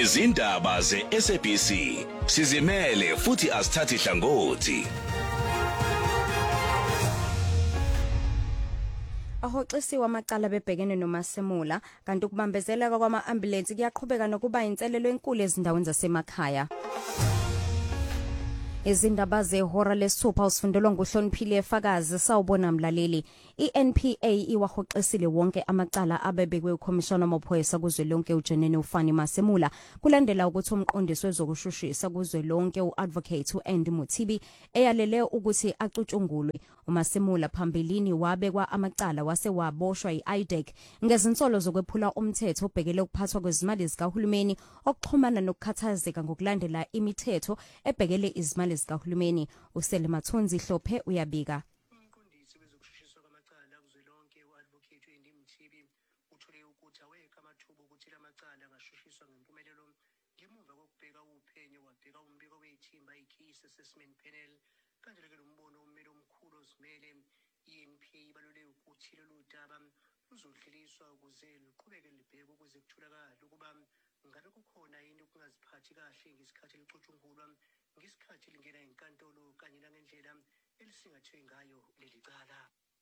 Izindaba ze-SABC sizimele futhi asithathi hlangothi. Ahoxisiwe amacala bebhekene noMasemula kanti ukubambezeleka kwama-ambulensi kuyaqhubeka nokuba inselelo enkulu ezindaweni zasemakhaya. Izindaba zehora lesithupha usifundelwa nguHloniphile Efakazi sawubona mlaleli. iNPA iwahoxisile wonke amacala abebekwe uKhomishana wamaphoyisa kuzwelonke uJenene uFani Masemula kulandela ukuthi umqondisi wezokushushisa kuzwelonke uAdvocate uAndy Mothibi eyalele ukuthi acutshungulwe. uMasemula phambilini wabekwa amacala wase waboshwa iIDEC ngezinsolo zokwephula umthetho obhekele ukuphathwa kwezimali zikahulumeni okuxhumana nokukhathazeka ngokulandela imithetho ebhekele izimali zikahulumeni. uSele Mathunzi Hlophe uyabika. Umqondisi wezokushushiswa kwamacala kuzwelonke uAdvocate uAndy Mothibi uthole ukuthi awekho amathuba ukuthi lamacala angashushiswa ngempumelelo ngemuva kokubheka uphenyo wabheka umbiko wethimba iCase Assessment Panel. Kanjalo-ke lo mbono ummeli omkhulu ozimele iNPA ibalule ukuthi lolu daba luzodluliswa ukuze luqhubeke libheke ukuze kutholakale ukuba ngabe kukhona yini ukungaziphathi kahle ngesikhathi licutshungulwa ngesikhathi lingena enkantolo kanye nangendlela elisingathwe ngayo leli cala.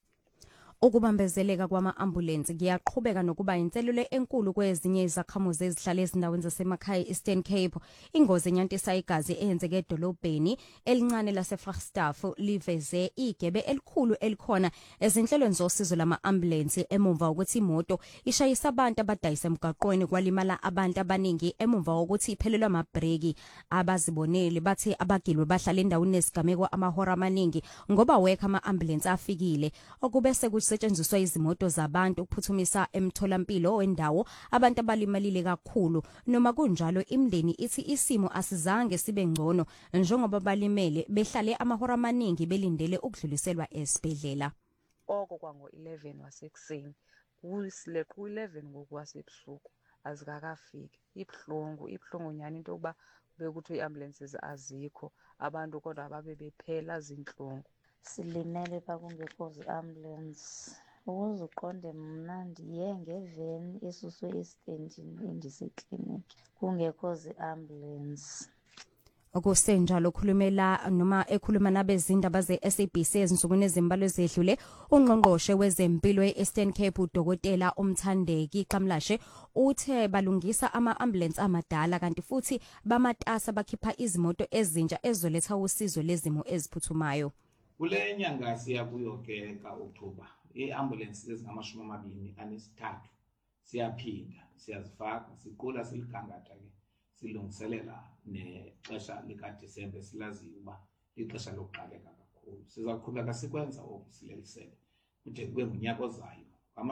Ukubambezeleka kwama-ambulensi kuyaqhubeka nokuba inselelo enkulu kwezinye izakhamuzi ezihlala ezindaweni zasemakhaya eEastern Cape. Ingozi enyantisa igazi eyenzeke edolobheni elincane laseFlagstaff liveze igebe elikhulu elikhona ezinhlelweni zosizo lama-ambulensi emumva ukuthi imoto ishayisa abantu abadayisa emgaqweni kwalimala abantu abaningi emumva ukuthi iphelelwe amabhreki. Abaziboneli bathi abagilwe bahlala endaweni esigameko amahora amaningi ngoba wekho ama-ambulensi afikile okubese kusetshenziswa izimoto zabantu ukuphuthumisa emtholampilo wendawo abantu abalimalile kakhulu. Noma kunjalo imndeni ithi isimo asizange sibe ngcono njengoba balimele behlale amahora amaningi belindele ukudluliselwa esibhedlela. Oko kwango-11 wasekuseni kuyisile ku-11 ngokwasebusuku azikakafiki. Ibhlungu nyani into yokuba bekuthi i-ambulances azikho abantu kodwa babe bephela zinhlungu. Silimele bakungekho zi-ambulance ukuze uqonde mna ndiye ngeveni esuswe esitendini endisekliniki kungekho zi-ambulance. Okusenjalo ekhuluma nabezindaba ze-SABC ezinsukwini ezimbalwa ezedlule ungqongqoshe wezempilo e-Eastern Cape uDokotela Umthandeki Xamlashe uthe balungisa ama-ambulance amadala kanti futhi bamatasa bakhipha izimoto ezintsha ezoletha usizo lezimo eziphuthumayo. Kule nyanga siya kuyo ke kaOctober iambulences ezingama-23 siyaphinda siyazifaka siqula siligangatha ke silungiselela nexesha likaDisemba silaziyo uba ixesha lokuqaleka kakhulu. Sizaqhubeka sikwenza okusilelisele kude kube ngunyaka ozayo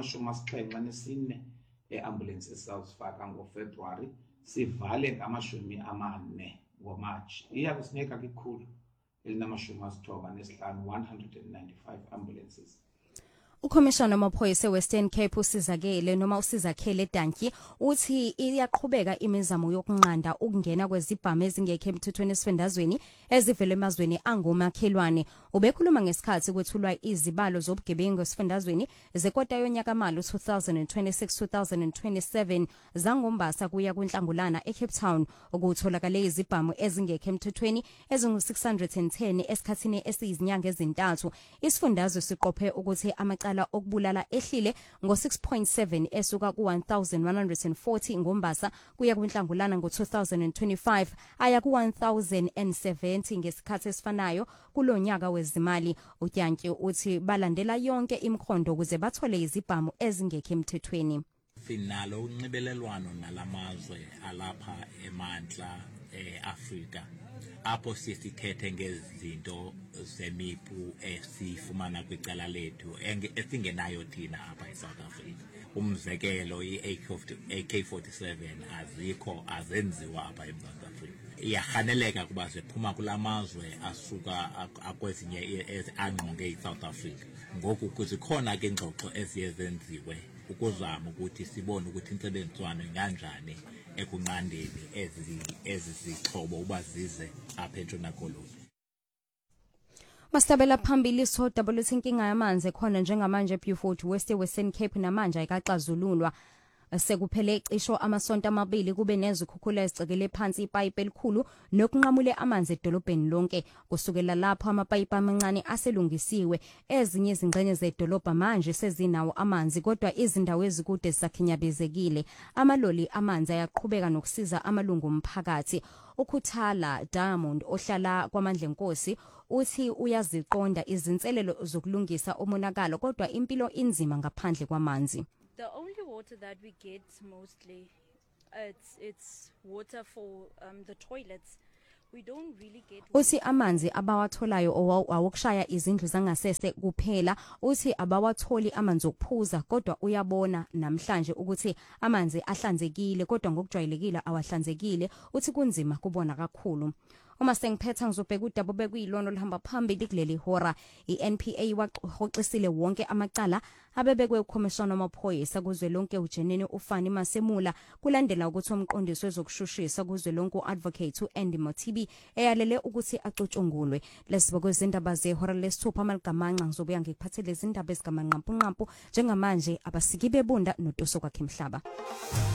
ngama-74 eambulences esizawuzifaka ngoFebruary sivale ngama-40 ngoMarch. Iya kusinika ikhulu elinama-95 195 ambulances. Ukhomishana wamaphoyisa eWestern Cape usizakhele Dantyi uthi iyaqhubeka imizamo yokunqanda ukungena kwezibhamu ezingekho emthethweni esifundazweni ezivela emazweni angomakhelwane. Ubekhuluma ngesikhathi kwethulwa izibalo zobugebengu esifundazweni zekota yonyaka mali 2026-2027 zangombasa kuya kuNhlangulana eCape Town okutholakale izibhamu ezingekho emthethweni ezingu-610 esikhathini esiyizinyanga ezintathu. Isifundazwe siqophe ukuthi amacala okubulala ehlile ngo-6.7 esuka ku-1140 ngombasa kuya kuNhlangulana ngo-2025 aya ku-1070 ngesikhathi esifanayo kulonyaka wezimali. uDyantyi uthi balandela yonke imikhondo ukuze bathole izibhamu ezingekho emthethweni. Finalo unxibelelwano nalamazwe alapha emantla eAfrika apho sithethe ngezinto zemipu esifumana kwicala lethu esingenayo thina apha eSouth Africa. Umzekelo i-AK47 azikho azenziwa apha eMzantsi Afrika. Iyahaneleka kuba ziphuma kulamazwe asuka akwezinye angqonge iSouth Africa. Ngoku kuzikhona ke ingxoxo eziye zenziwe ukuzama ukuthi sibone ukuthi intsebenziswano inganjani ekunqandeni ezi zixhobo uba zize apha eNtshona Koloni. Mastabela phambili soda boluthi inkinga yamanzi khona njengamanje eBeaufort Western Cape namanje ayikaxazululwa. Sekuphele cisho amasonto amabili kube nezikhukhula ezicekele phansi ipayipi elikhulu nokunqamule amanzi edolobheni lonke. Kusukela lapho amapayipi amancane aselungisiwe, ezinye izingxenye zedolobha manje sezinawo amanzi, kodwa izindawo ezikude zisakhinyabezekile. Amaloli amanzi ayaqhubeka nokusiza amalungu omphakathi. Ukhuthala Diamond ohlala kwaMandla Nkosi uthi uyaziqonda izinselelo zokulungisa umonakalo, kodwa impilo inzima ngaphandle kwamanzi. The only water that we get mostly, it's water for the toilets. We don't really get. Uthi amanzi abawatholayo awokushaya izindlu zangasese kuphela. Uthi abawatholi amanzi okuphuza, kodwa uyabona namhlanje ukuthi amanzi ahlanzekile, kodwa ngokujwayelekile awahlanzekile. Uthi kunzima kubona kakhulu. Uma sengiphetha ngizobheka udaba bekuyilona olihamba phambili kuleli hora. iNPA waxoxisile wonke amacala abebekwe ukhomishana wamaphoyisa kuzwelonke uJenene uFani Masemula kulandela ukuthi umqondisi wezokushushisa kuzwelonke uadvocate uAndy Motibi eyalele ukuthi acutshungulwe. Lesibeke izindaba zehora lesithupha amaligamanqa ngizobuya ngikuphathele izindaba ezigamanqampunqampu njengamanje abasiki bebunda noToso kwakhe Mhlaba.